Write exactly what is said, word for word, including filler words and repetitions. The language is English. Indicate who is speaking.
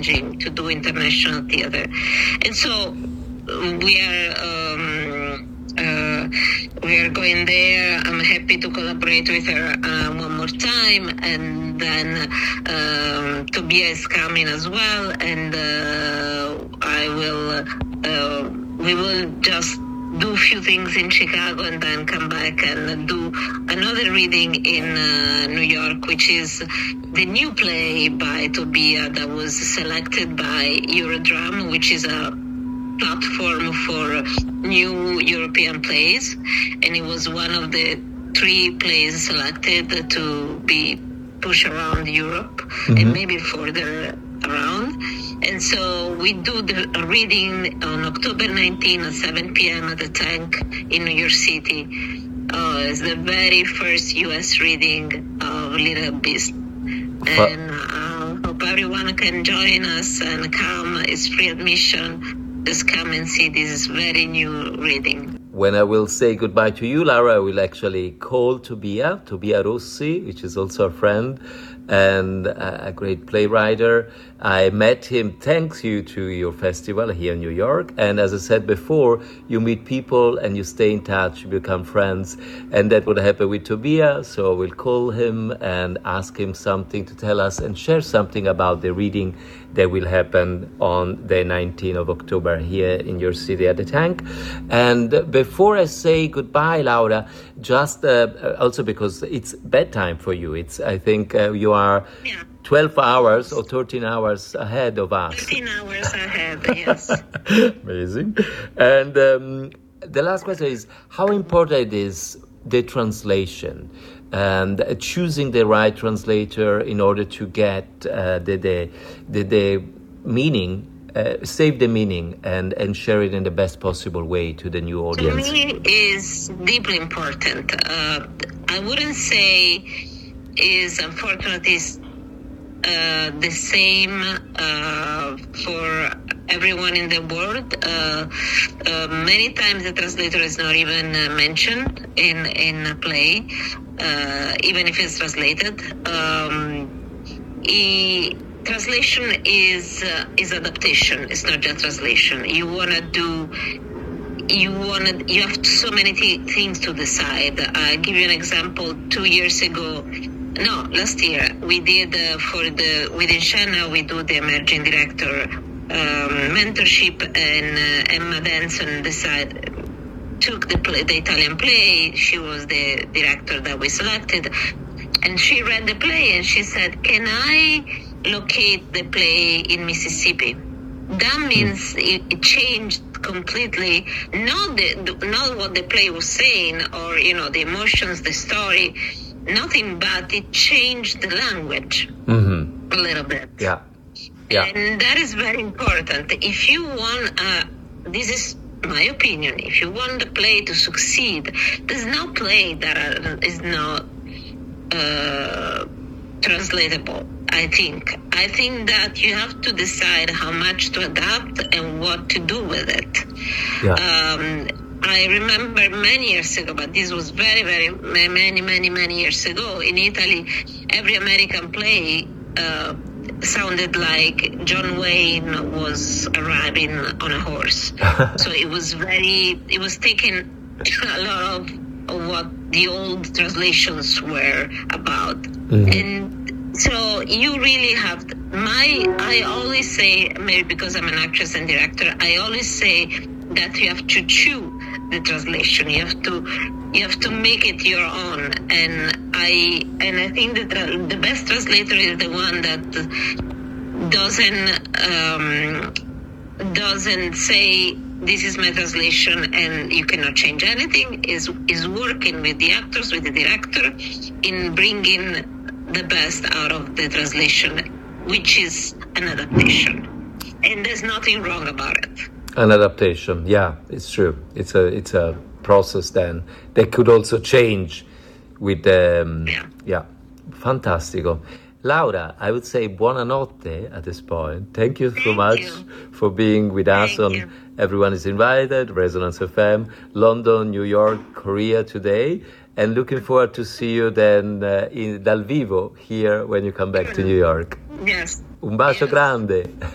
Speaker 1: challenging to do international theater. And so we are um, uh, we are going there. I'm happy to collaborate with her uh, one more time, and then um, Tobias is coming as well, and uh, I will uh, we will just do a few things in Chicago and then come back and do another reading in uh, New York, which is the new play by Tobia that was selected by Eurodram, which is a platform for new European plays. And it was one of the three plays selected to be pushed around Europe mm-hmm. and maybe further around. And so we do the reading on October nineteenth at seven p.m. at the Tank in New York City. Uh, it's the very first U S reading of Little Beast. And I uh, hope everyone can join us and come. It's free admission. Just come and see this very new reading.
Speaker 2: When I will say goodbye to you, Laura, I will actually call Tobia, Tobia Rossi, which is also a friend and a great playwright. I met him thanks you to your festival here in New York. And as I said before, you meet people and you stay in touch, you become friends. And that would happen with Tobia. So we'll call him and ask him something to tell us and share something about the reading that will happen on the nineteenth of October here in your city at the Tank. And before I say goodbye, Laura, just uh, also because it's bedtime for you. It's I think uh, you are
Speaker 1: yeah.
Speaker 2: twelve hours or thirteen hours ahead of us.
Speaker 1: thirteen hours ahead, yes.
Speaker 2: Amazing. And um, the last question is, how important is the translation and choosing the right translator in order to get uh, the, the, the, the meaning, uh, save the meaning and, and share it in the best possible way to the new audience?
Speaker 1: To me, is deeply important. Uh, I wouldn't say is unfortunately uh, the same uh, for everyone in the world. Uh, uh, many times the translator is not even uh, mentioned in in a play, uh, even if it's translated. Um, he, translation is uh, is adaptation. It's not just translation. You wanna do. You wanna. You have so many th- things to decide. I'll give you an example. Two years ago. No, last year we did uh, for the within China we do the emerging director um, mentorship, and uh, Emma Denson decided took the play, the Italian play. She was the director that we selected, and she read the play and she said, "Can I locate the play in Mississippi?" That means it, it changed completely. Not the not what the play was saying, or you know the emotions, the story. Nothing, but it changed the language
Speaker 2: mm-hmm.
Speaker 1: a little bit.
Speaker 2: Yeah, yeah.
Speaker 1: And that is very important. If you want, uh, this is my opinion, if you want the play to succeed, there's no play that are, is not uh, translatable, I think. I think that you have to decide how much to adapt and what to do with it.
Speaker 2: Yeah.
Speaker 1: Um, I remember many years ago, but this was very, very, many, many, many years ago. In Italy, every American play uh, sounded like John Wayne was arriving on a horse. So it was very, it was taking a lot of, of what the old translations were about. Mm-hmm. And so you really have, to, my, I always say, maybe because I'm an actress and director, I always say that you have to chew the translation. You have to you have to make it your own. And I and I think that the best translator is the one that doesn't um, doesn't say this is my translation and you cannot change anything. Is is working with the actors, with the director, in bringing the best out of the translation, which is an adaptation. And there's nothing wrong about it.
Speaker 2: An adaptation, yeah, it's true. It's a it's a process then that could also change with the um,
Speaker 1: yeah.
Speaker 2: yeah, fantastico. Laura, I would say buonanotte at this point. Thank you so
Speaker 1: Thank
Speaker 2: much
Speaker 1: you.
Speaker 2: for being with
Speaker 1: Thank
Speaker 2: us on
Speaker 1: you.
Speaker 2: Everyone is Invited, Resonance F M, London, New York, Korea today, and looking forward to see you then uh, in dal vivo here when you come back to New York.
Speaker 1: Yes.
Speaker 2: Un bacio
Speaker 1: yes.
Speaker 2: grande.